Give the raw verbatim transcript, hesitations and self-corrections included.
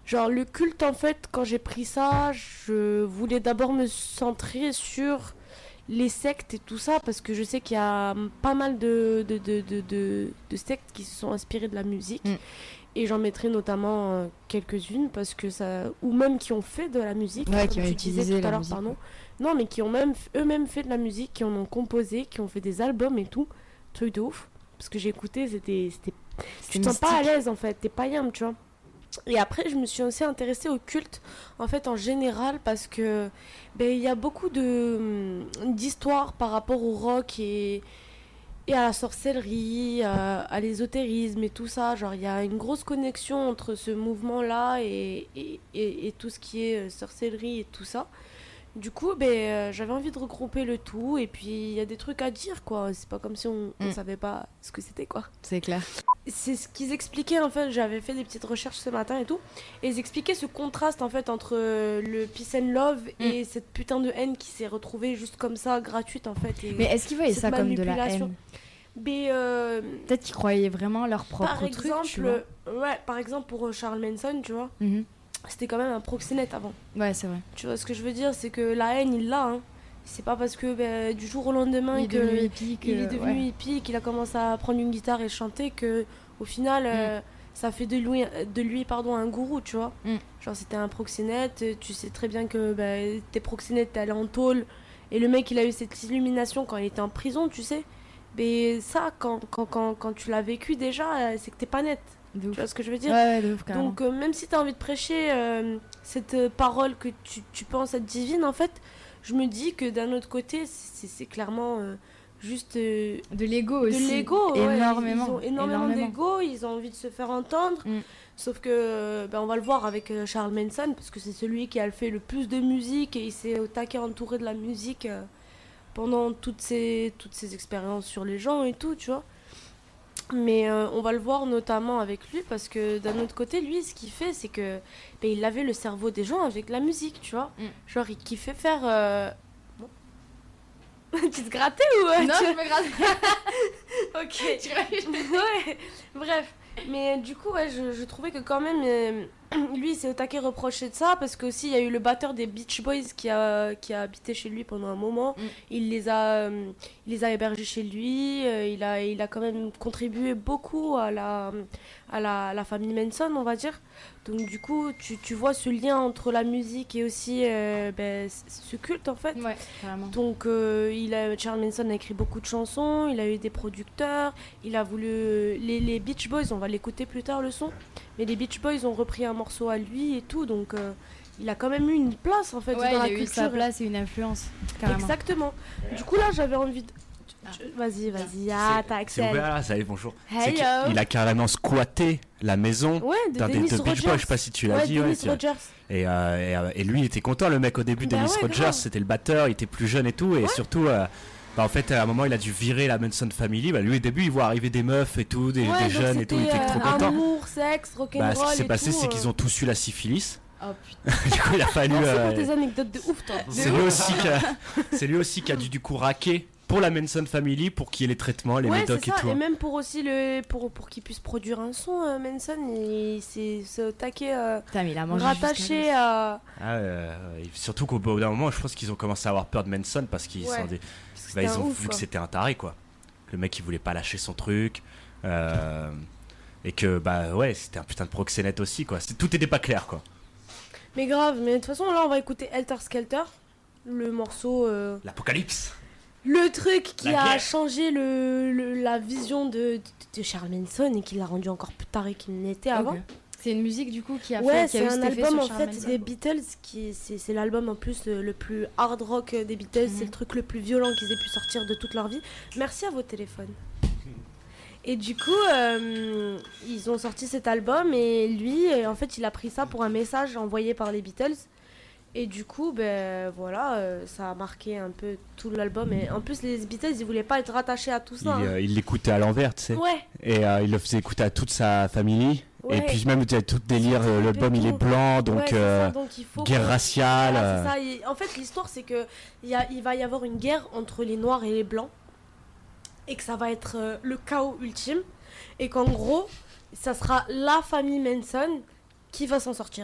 Genre le culte en fait, quand j'ai pris ça, je voulais d'abord me centrer sur les sectes et tout ça parce que je sais qu'il y a pas mal de, de, de, de, de, de sectes qui se sont inspirées de la musique. Mm. Et j'en mettrai notamment euh, quelques-unes parce que ça, ou même qui ont fait de la musique, ouais, comme qui ont tu disais tout à l'heure, musique, pardon. Non, mais qui ont même eux-mêmes fait de la musique, qui en ont composé, qui ont fait des albums et tout, truc de ouf. Parce que j'ai écouté, c'était, c'était, tu te sens pas à l'aise en fait, t'es pas yam, tu vois. Et après, je me suis aussi intéressée au culte, en fait, en général, parce que ben, il y a beaucoup de, d'histoires par rapport au rock et, et à la sorcellerie, à, à l'ésotérisme et tout ça. Genre, il y a une grosse connexion entre ce mouvement-là et, et, et, et tout ce qui est sorcellerie et tout ça. Du coup, ben, euh, j'avais envie de regrouper le tout, et puis il y a des trucs à dire, quoi. C'est pas comme si on, on mm. savait pas ce que c'était, quoi. C'est clair. C'est ce qu'ils expliquaient, en fait. J'avais fait des petites recherches ce matin et tout, et ils expliquaient ce contraste, en fait, entre le peace and love mm. et cette putain de haine qui s'est retrouvée juste comme ça, gratuite, en fait. Et mais est-ce qu'ils voyaient ça comme de la haine? Mais euh, peut-être qu'ils croyaient vraiment leur propre par truc, exemple, tu vois. Ouais, par exemple, pour Charles Manson, tu vois. Mm-hmm. C'était quand même un proxénète avant. Ouais, c'est vrai. Tu vois ce que je veux dire, c'est que la haine, il l'a. Hein. C'est pas parce que bah, du jour au lendemain il est que devenu hippie, que, il est devenu ouais. hippie, qu'il a commencé à prendre une guitare et chanter, que au final, mm. euh, ça fait de lui, de lui pardon, un gourou, tu vois. Mm. Genre c'était un proxénète, tu sais très bien que bah, t'es proxénète, t'es allé en tôle, et le mec, il a eu cette illumination quand il était en prison, tu sais. Mais ça, quand, quand, quand, quand tu l'as vécu déjà, c'est que t'es pas net. Tu vois ce que je veux dire? Ouais, de ouf, carrément. Donc euh, même si tu as envie de prêcher euh, cette euh, parole que tu, tu penses être divine, en fait, je me dis que d'un autre côté, c'est, c'est clairement euh, juste... Euh, de l'ego aussi. De l'ego, énormément. Ouais, ils ont énormément, énormément d'ego, ils ont envie de se faire entendre. Mm. Sauf que, ben, on va le voir avec euh, Charles Manson, parce que c'est celui qui a fait le plus de musique, et il s'est au taquet entouré de la musique euh, pendant toutes ces, toutes ces expériences sur les gens et tout, tu vois. Mais euh, on va le voir notamment avec lui parce que d'un autre côté, lui, ce qu'il fait, c'est que ben, il lavait le cerveau des gens avec la musique, tu vois. Mm. Genre, il kiffait faire. Euh... Bon. Tu te grattais ou euh, non, tu... je me gratte. Ok. Tu ouais. Bref. Mais du coup, ouais, je, je trouvais que quand même, euh, lui, il s'est au taquet reproché de ça parce qu'aussi, il y a eu le batteur des Beach Boys qui a, qui a habité chez lui pendant un moment. Mm. Il les a, euh, il les a hébergés chez lui. Euh, il a, il a quand même contribué beaucoup à la, à la, à la famille Manson, on va dire. Donc du coup, tu, tu vois ce lien entre la musique et aussi euh, ben, ce culte, en fait. Ouais, carrément. Donc euh, il a, Charles Manson a écrit beaucoup de chansons, il a eu des producteurs, il a voulu... Les, les Beach Boys, on va l'écouter plus tard le son, mais les Beach Boys ont repris un morceau à lui et tout, donc euh, il a quand même eu une place, en fait, ouais, dans la culture. Ouais, il a eu sa place et une influence, carrément. Exactement. Du coup, là, j'avais envie de... Ah. Vas-y, vas-y, ah, t'as accès. C'est ouvert là, ça y est, bonjour. Hello. Il a carrément squatté la maison ouais, de d'un Dennis des Beach Boys, je sais pas si tu l'as ouais, dit. Dennis Ouais, Rogers. Et, euh, et, et lui, il était content, le mec, au début. Bah Dennis ouais, Rogers, grave. c'était le batteur, il était plus jeune et tout. Et ouais. surtout, euh, bah, en fait, à un moment, il a dû virer la Manson Family. Bah, lui, au début, il voit arriver des meufs et tout, des, ouais, des jeunes et tout, il était euh, trop content. Amour, sexe, rock'n'roll. Bah, ce qui s'est passé, tout, c'est euh... qu'ils ont tous eu la syphilis. Oh putain. Du coup, il a fallu. Merci euh... pour tes anecdotes de ouf, toi. C'est lui aussi qui a, c'est lui aussi qui a dû du coup raquer pour la Manson Family pour qu'il y ait les traitements, les ouais, médocs et tout. Et même pour aussi le pour pour qu'il puisse produire un son, euh, Manson, il s'est se taqué euh, rattaché à. Ah, euh, surtout qu'au bout d'un moment, je pense qu'ils ont commencé à avoir peur de Manson parce qu'ils ouais, sont des... parce bah, ils ont ouf, vu quoi. que c'était un taré, quoi. Le mec, il voulait pas lâcher son truc. Euh, et que bah ouais, c'était un putain de proxénète aussi, quoi. C'était, tout était pas clair, quoi. Mais grave, mais de toute façon là on va écouter Helter Skelter, le morceau euh, l'Apocalypse, le truc qui la a guerre. changé le, le, la vision de, de, de Charles Manson et qui l'a rendu encore plus taré qu'il n'était avant. Okay. C'est une musique du coup qui a ouais, fait qui a c'est eu un cet album en sur fait Manson. des Beatles qui c'est, c'est l'album en plus le plus hard rock des Beatles, mmh. c'est le truc le plus violent qu'ils aient pu sortir de toute leur vie. Merci à vos téléphones. Et du coup, euh, ils ont sorti cet album et lui, en fait, il a pris ça pour un message envoyé par les Beatles. Et du coup, ben voilà, euh, ça a marqué un peu tout l'album. Et en plus, les Beatles, ils voulaient pas être rattachés à tout ça. Il, hein. euh, il l'écoutait à l'envers, tu sais. Ouais. Et euh, il le faisait écouter à toute sa famille. Ouais. Et puis même, tu as tout délire, euh, l'album il est blanc, donc, ouais, euh, donc il faut guerre que... raciale. Voilà, c'est ça. Et en fait, l'histoire, c'est que il y a, il va y avoir une guerre entre les Noirs et les Blancs. Et que ça va être euh, le chaos ultime. Et qu'en gros, ça sera la famille Manson qui va s'en sortir.